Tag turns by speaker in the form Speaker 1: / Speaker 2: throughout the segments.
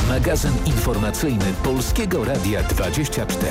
Speaker 1: Magazyn informacyjny Polskiego Radia 24.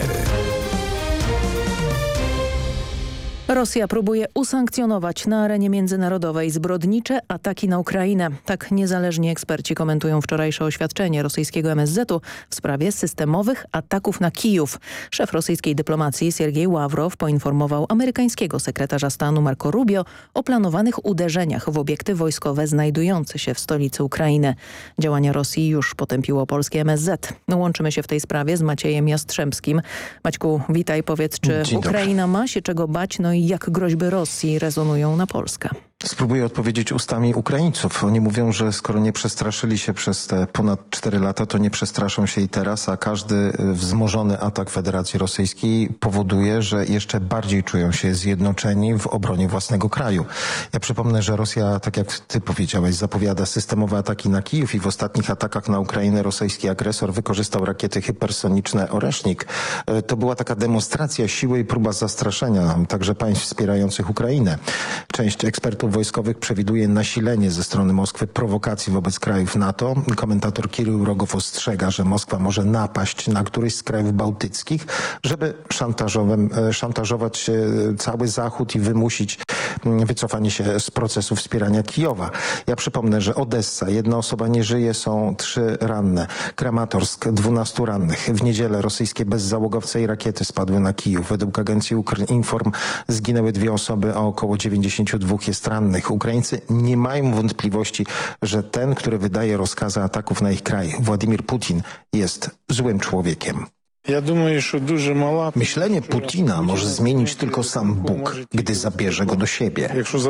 Speaker 2: Rosja próbuje usankcjonować na arenie międzynarodowej zbrodnicze ataki na Ukrainę. Tak niezależni eksperci komentują wczorajsze oświadczenie rosyjskiego MSZ-u w sprawie systemowych ataków na Kijów. Szef rosyjskiej dyplomacji Siergiej Ławrow poinformował amerykańskiego sekretarza stanu Marco Rubio o planowanych uderzeniach w obiekty wojskowe znajdujące się w stolicy Ukrainy. Działania Rosji już potępiło polskie MSZ. Łączymy się w tej sprawie z Maciejem Jastrzębskim. Maćku, witaj, powiedz, czy Ukraina ma się czego bać, no i jak groźby Rosji rezonują na Polskę?
Speaker 3: Spróbuję odpowiedzieć ustami Ukraińców. Oni mówią, że skoro nie przestraszyli się przez te ponad 4 lata, to nie przestraszą się i teraz, a każdy wzmożony atak Federacji Rosyjskiej powoduje, że jeszcze bardziej czują się zjednoczeni w obronie własnego kraju. Ja przypomnę, że Rosja, tak jak ty powiedziałeś, zapowiada systemowe ataki na Kijów i w ostatnich atakach na Ukrainę rosyjski agresor wykorzystał rakiety hypersoniczne Oresznik. To była taka demonstracja siły i próba zastraszenia także państw wspierających Ukrainę. Część ekspertów wojskowych przewiduje nasilenie ze strony Moskwy prowokacji wobec krajów NATO. Komentator Kirył Rogow ostrzega, że Moskwa może napaść na któryś z krajów bałtyckich, żeby szantażować cały Zachód i wymusić wycofanie się z procesu wspierania Kijowa. Ja przypomnę, że Odessa, 1 osoba nie żyje, są 3 ranne. Kramatorsk, 12 rannych. W niedzielę rosyjskie bezzałogowce i rakiety spadły na Kijów. Według agencji Ukrinform zginęły 2 osoby, a około 92 jest rannych. Ukraińcy nie mają wątpliwości, że ten, który wydaje rozkazy ataków na ich kraj, Władimir Putin, jest złym człowiekiem. Myślenie Putina może zmienić tylko sam Bóg, gdy zabierze go do siebie.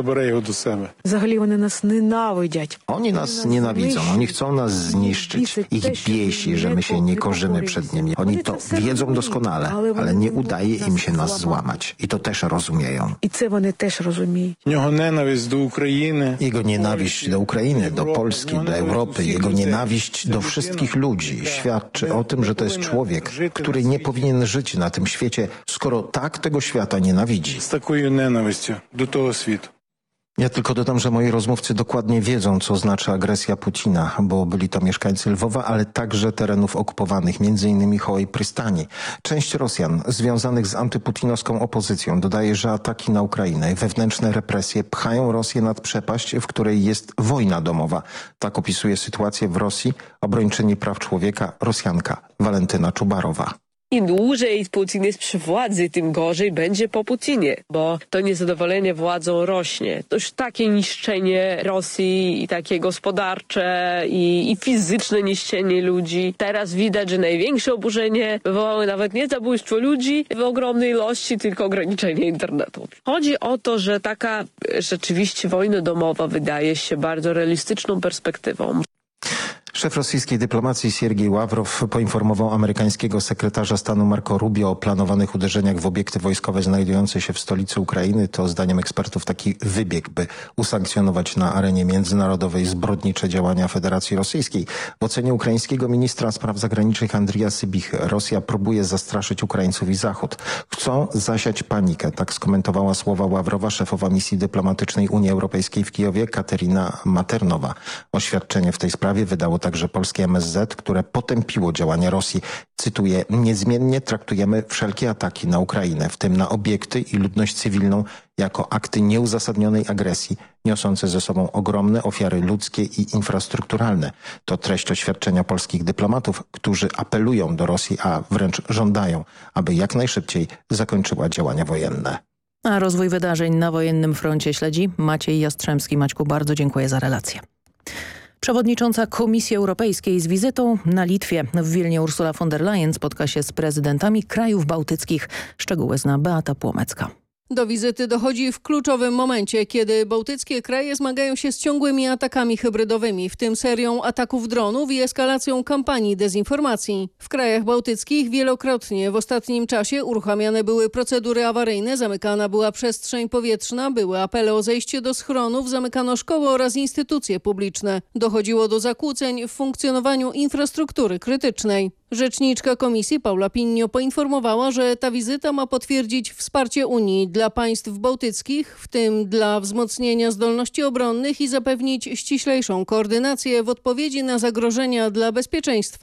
Speaker 3: Oni nas nienawidzą, oni chcą nas zniszczyć. Ich biesi, że my się nie korzymy przed nimi. Oni to wiedzą doskonale, ale nie udaje im się nas złamać. I to też rozumieją. Jego nienawiść do Ukrainy, do Polski, do Europy, jego nienawiść do wszystkich ludzi świadczy o tym, że to jest człowiek, który nie powinien żyć na tym świecie, skoro tak tego świata nienawidzi.
Speaker 4: Z taką nienawiścią do tego świata.
Speaker 3: Ja tylko dodam, że moi rozmówcy dokładnie wiedzą, co znaczy agresja Putina, bo byli to mieszkańcy Lwowa, ale także terenów okupowanych, m.in. Hołej Prystani. Część Rosjan związanych z antyputinowską opozycją dodaje, że ataki na Ukrainę i wewnętrzne represje pchają Rosję nad przepaść, w której jest wojna domowa. Tak opisuje sytuację w Rosji obrończyni praw człowieka, Rosjanka Walentyna Czubarowa.
Speaker 5: Im dłużej Putin jest przy władzy, tym gorzej będzie po Putinie, bo to niezadowolenie władzą rośnie. To już takie niszczenie Rosji i takie gospodarcze i fizyczne niszczenie ludzi. Teraz widać, że największe oburzenie wywołały nawet nie zabójstwo ludzi w ogromnej ilości, tylko ograniczenie internetu. Chodzi o to, że taka rzeczywiście wojna domowa wydaje się bardzo realistyczną perspektywą.
Speaker 3: Szef rosyjskiej dyplomacji Siergiej Ławrow poinformował amerykańskiego sekretarza stanu Marco Rubio o planowanych uderzeniach w obiekty wojskowe znajdujące się w stolicy Ukrainy. To zdaniem ekspertów taki wybieg, by usankcjonować na arenie międzynarodowej zbrodnicze działania Federacji Rosyjskiej. W ocenie ukraińskiego ministra spraw zagranicznych Andrija Sybichy Rosja próbuje zastraszyć Ukraińców i Zachód. Chcą zasiać panikę. Tak skomentowała słowa Ławrowa szefowa misji dyplomatycznej Unii Europejskiej w Kijowie Kateryna Maternowa. Oświadczenie w tej sprawie wydało także polskie MSZ, które potępiło działania Rosji. Cytuję: niezmiennie traktujemy wszelkie ataki na Ukrainę, w tym na obiekty i ludność cywilną, jako akty nieuzasadnionej agresji, niosące ze sobą ogromne ofiary ludzkie i infrastrukturalne. To treść oświadczenia polskich dyplomatów, którzy apelują do Rosji, a wręcz żądają, aby jak najszybciej zakończyła działania wojenne.
Speaker 2: A rozwój wydarzeń na wojennym froncie śledzi Maciej Jastrzębski. Maćku, bardzo dziękuję za relację. Przewodnicząca Komisji Europejskiej z wizytą na Litwie. W Wilnie Ursula von der Leyen spotka się z prezydentami krajów bałtyckich. Szczegóły zna Beata Płomecka.
Speaker 6: Do wizyty dochodzi w kluczowym momencie, kiedy bałtyckie kraje zmagają się z ciągłymi atakami hybrydowymi, w tym serią ataków dronów i eskalacją kampanii dezinformacji. W krajach bałtyckich wielokrotnie w ostatnim czasie uruchamiane były procedury awaryjne, zamykana była przestrzeń powietrzna, były apele o zejście do schronów, zamykano szkoły oraz instytucje publiczne. Dochodziło do zakłóceń w funkcjonowaniu infrastruktury krytycznej. Rzeczniczka Komisji Paula Pinnio poinformowała, że ta wizyta ma potwierdzić wsparcie Unii dla państw bałtyckich, w tym dla wzmocnienia zdolności obronnych i zapewnić ściślejszą koordynację w odpowiedzi na zagrożenia dla bezpieczeństwa.